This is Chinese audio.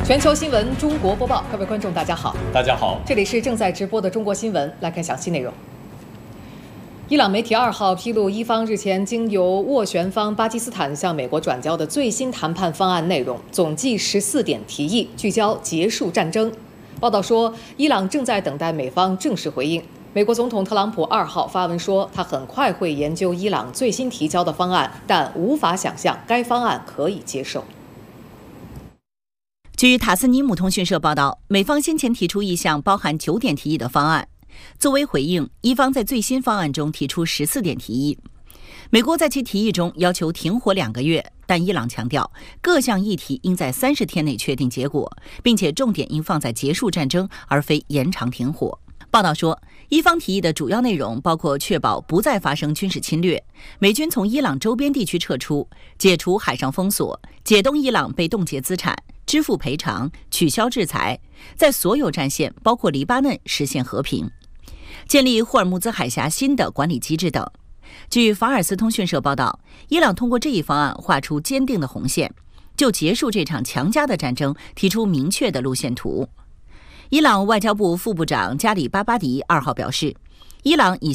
全球新闻中国播报，各位观众大家好。 大家好， 这里是正在直播的中国新闻，来看详细内容。伊朗媒体2号披露，伊方日前经由斡旋方巴基斯坦向美国转交的最新谈判方案内容，总计14点提议，聚焦结束战争。报道说，伊朗正在等待美方正式回应。美国总统特朗普2号发文说，他很快会研究伊朗最新提交的方案，但无法想象该方案可以接受。 据塔斯尼姆通讯社报道，美方先前提出一项包含9点提议的方案。作为回应，伊方在最新方案中提出14点提议。美国在其提议中要求停火2个月，但伊朗强调各项议题应在30天内确定结果，并且重点应放在结束战争，而非延长停火。报道说，伊方提议的主要内容包括确保不再发生军事侵略、美军从伊朗周边地区撤出、解除海上封锁、解冻伊朗被冻结资产、支付赔偿、取消制裁，在所有战线，包括黎巴嫩实现和平，建立霍尔木兹海峡新的管理机制等。据法尔斯通讯社报道，伊朗通过这一方案画出坚定的红线，就结束这场强加的战争提出明确的路线图。伊朗外交部副部长加里巴巴迪2号表示，伊朗已